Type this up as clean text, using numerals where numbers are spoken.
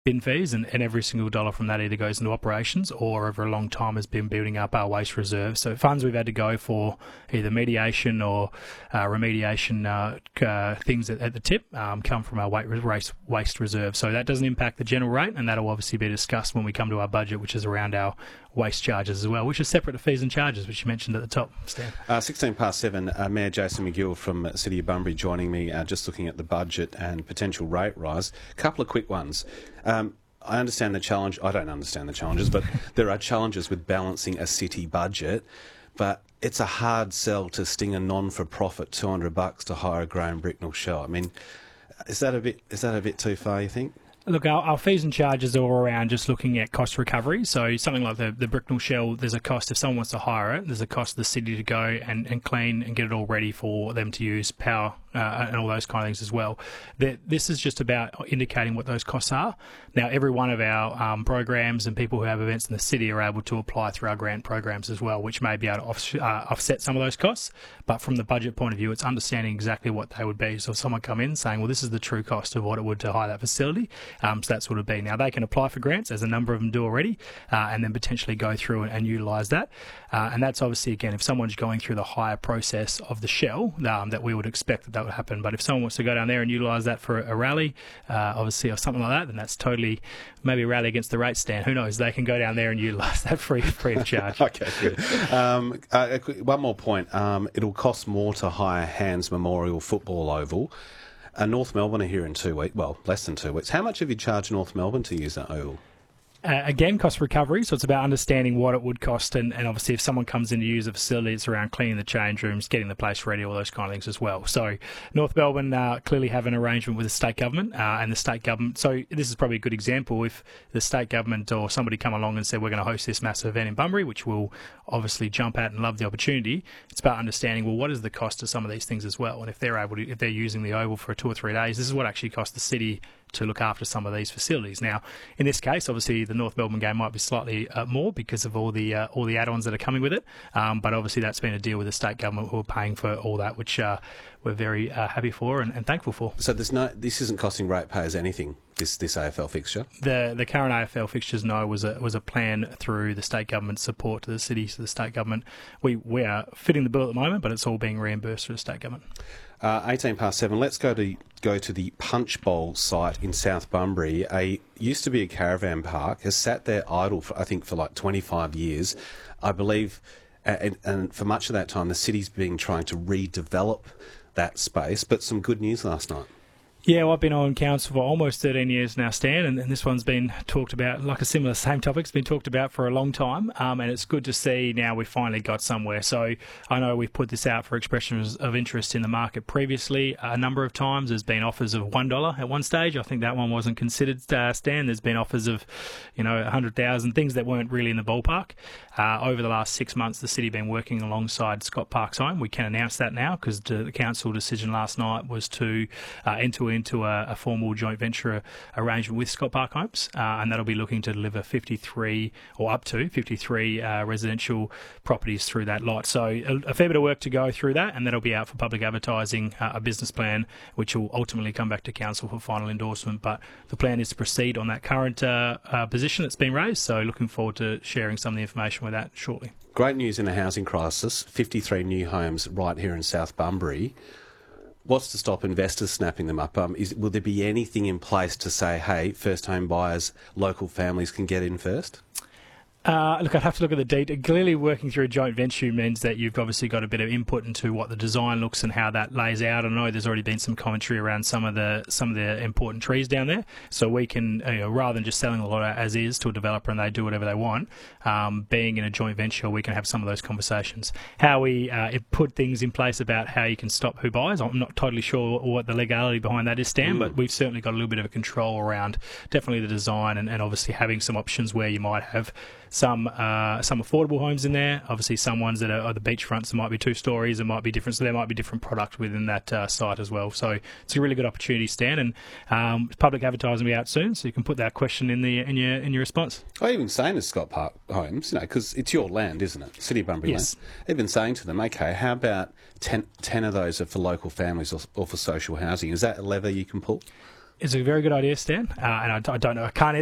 bin fees, and every single dollar from that either goes into operations or over a long time has been building up our waste reserve. So funds we've had to go for either mediation or remediation things at the tip come from our waste reserve. So that doesn't impact the general rate, and that'll obviously be discussed when we come to our budget, which is around our waste charges as well, which is separate to fees and charges, which you mentioned at the top, Stan. 7:16, Mayor Jason McGill from City of Bunbury joining me, just looking at the budget and potential rate rise. A couple of quick ones. I understand the challenge. I don't understand the challenges, but there are challenges with balancing a city budget. But it's a hard sell to sting a non-for-profit $200 to hire a Graham Bricknell show. I mean, is that a bit too far, you think? Look, our fees and charges are all around just looking at cost recovery. So something like the Bricknell Shell, there's a cost if someone wants to hire it. There's a cost to the city to go and clean and get it all ready for them to use, power and all those kind of things as well. This is just about indicating what those costs are. Now, every one of our programs and people who have events in the city are able to apply through our grant programs as well, which may be able to offset some of those costs. But from the budget point of view, it's understanding exactly what they would be. So if someone come in saying, well, this is the true cost of what it would to hire that facility, so that's what it would be. Now, they can apply for grants, as a number of them do already, and then potentially go through and utilise that. And that's obviously, again, if someone's going through the hire process of the shell, that we would expect that would happen. But if someone wants to go down there and utilise that for a rally, obviously, or something like that, then that's totally maybe a rally against the rate, Stan. Who knows? They can go down there and utilise that free of charge. Okay, good. One more point. It'll cost more to hire Hands Memorial Football Oval. North Melbourne are here in 2 weeks. Well, less than 2 weeks. How much have you charged North Melbourne to use that oval? Again, cost recovery, so it's about understanding what it would cost, and obviously if someone comes in to use a facility, it's around cleaning the change rooms, getting the place ready, all those kind of things as well. So North Melbourne clearly have an arrangement with the state government, and the state government, so this is probably a good example. If the state government or somebody come along and said, we're going to host this massive event in Bunbury, which we'll obviously jump at and love the opportunity, it's about understanding, well, what is the cost of some of these things as well? And if they're using the oval for 2 or 3 days, this is what actually costs the city to look after some of these facilities. Now, in this case, obviously the North Melbourne game might be slightly more because of all the add-ons that are coming with it. But obviously that's been a deal with the state government who are paying for all that, which we're very happy for and thankful for. So this isn't costing ratepayers anything, this AFL fixture? The current AFL fixtures, no, was a plan through the state government support to the city, so the state government. We are fitting the bill at the moment, but it's all being reimbursed through the state government. 7:18. Let's go to the Punch Bowl site in South Bunbury. Used to be a caravan park, has sat there idle for like 25 years, I believe, and for much of that time the city's been trying to redevelop that space. But some good news last night. Yeah, well, I've been on council for almost 13 years now, Stan, and this one's been talked about, like a similar same topic's been talked about for a long time, and it's good to see now we finally got somewhere. So I know we've put this out for expressions of interest in the market previously a number of times. There's been offers of $1 at one stage. I think that one wasn't considered, Stan. There's been offers of, 100,000, things that weren't really in the ballpark. Over the last 6 months, the city been working alongside Scott Parks Home. We can announce that now because the council decision last night was to enter into a formal joint venture arrangement with Scott Park Homes, and that'll be looking to deliver 53 or up to 53 residential properties through that lot. So a fair bit of work to go through that, and that'll be out for public advertising, a business plan which will ultimately come back to council for final endorsement. But the plan is to proceed on that current position that's been raised, so looking forward to sharing some of the information with that shortly. Great news in a housing crisis, 53 new homes right here in South Bunbury. What's to stop investors snapping them up? Will there be anything in place to say, hey, first home buyers, local families can get in first? Look, I'd have to look at the detail. Clearly, working through a joint venture means that you've obviously got a bit of input into what the design looks and how that lays out. I know there's already been some commentary around some of the important trees down there, so we can, rather than just selling the lot as is to a developer and they do whatever they want, being in a joint venture, we can have some of those conversations. How we put things in place about how you can stop who buys, I'm not totally sure what the legality behind that is, Stan, but we've certainly got a little bit of a control around definitely the design and obviously having some options where you might have some affordable homes in there. Obviously, some ones that are the beachfronts, there might be 2 stories, it might be different, so there might be different product within that site as well. So it's a really good opportunity, Stan, and public advertising will be out soon, so you can put that question in your response. I even saying to Scott Park Homes, because it's your land, isn't it? City of Bunbury yes. land. They've been saying to them, okay, how about 10 of those are for local families or for social housing? Is that a lever you can pull? It's a very good idea, Stan. And I don't know. I can't